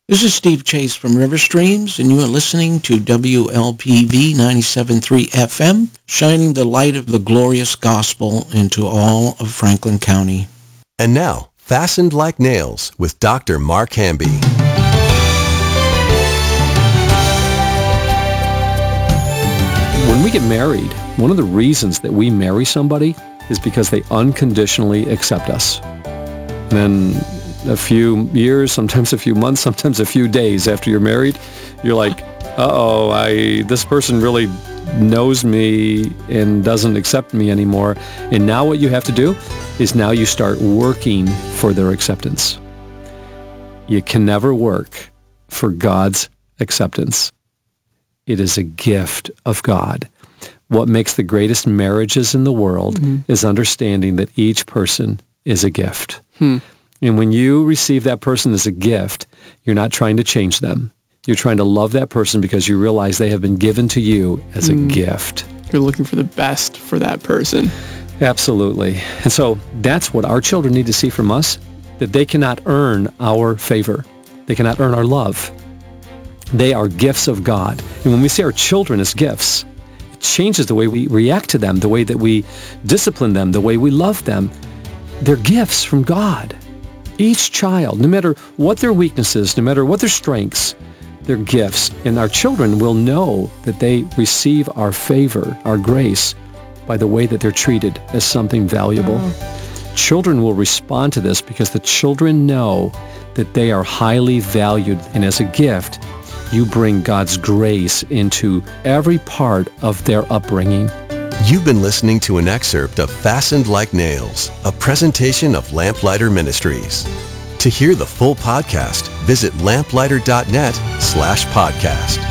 This is Steve Chase from River Streams, and you are listening to WLPV 97.3 FM, shining the light of the glorious gospel into all of Franklin County. And now, Fastened Like Nails with Dr. Mark Hamby. When we get married, one of the reasons that we marry somebody is because they unconditionally accept us. And then a few years, sometimes a few months, sometimes a few days after you're married, you're like, this person really knows me and doesn't accept me anymore. And now what you have to do is now you start working for their acceptance. You can never work for God's acceptance. It is a gift of God. What makes the greatest marriages in the world is understanding that each person is a gift. And when you receive that person as a gift, you're not trying to change them. You're trying to love that person because you realize they have been given to you as a gift. You're looking for the best for that person. Absolutely. And so that's what our children need to see from us, that they cannot earn our favor. They cannot earn our love. They are gifts of God. And when we see our children as gifts, it changes the way we react to them, the way that we discipline them, the way we love them. They're gifts from God. Each child, no matter what their weaknesses, no matter what their strengths, they're gifts. And our children will know that they receive our favor, our grace, by the way that they're treated as something valuable. Children will respond to this because the children know that they are highly valued. And as a gift, you bring God's grace into every part of their upbringing. You've been listening to an excerpt of Fastened Like Nails, a presentation of Lamplighter Ministries. To hear the full podcast, visit lamplighter.net/podcast.